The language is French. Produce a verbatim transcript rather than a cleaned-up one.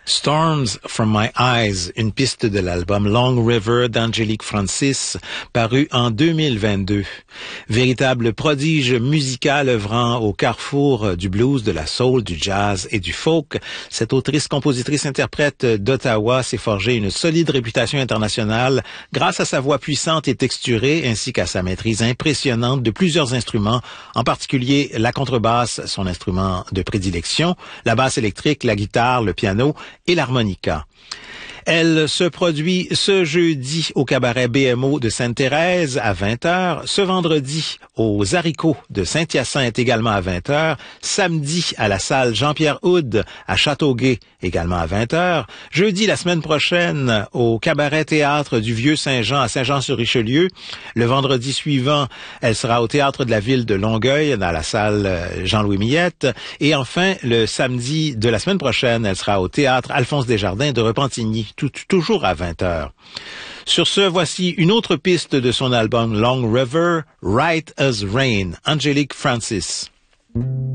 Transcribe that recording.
Storms from My Eyes, une piste de l'album Long River d'Angélique Francis, paru en deux mille vingt-deux. Véritable prodige musical œuvrant au carrefour du blues, de la soul, du jazz et du folk, cette autrice, compositrice, interprète d'Ottawa s'est forgée une solide réputation internationale grâce à sa voix puissante et texturée ainsi qu'à sa maîtrise impressionnante de plusieurs instruments, en particulier la contrebasse, son instrument de prédilection, la basse électrique, la guitare, le piano et l'harmonica. Elle se produit ce jeudi au cabaret B M O de Sainte-Thérèse à vingt heures, ce vendredi aux Haricots de Saint-Hyacinthe également à vingt heures, samedi à la salle Jean-Pierre Houde à Châteauguay également à vingt heures, jeudi la semaine prochaine au cabaret théâtre du Vieux-Saint-Jean à Saint-Jean-sur-Richelieu, le vendredi suivant, elle sera au théâtre de la ville de Longueuil dans la salle Jean-Louis Millette et enfin le samedi de la semaine prochaine, elle sera au théâtre Alphonse Desjardins de Repentigny. Tout, toujours à vingt heures. Sur ce, voici une autre piste de son album Long River, Right as Rain, Angélique Francis.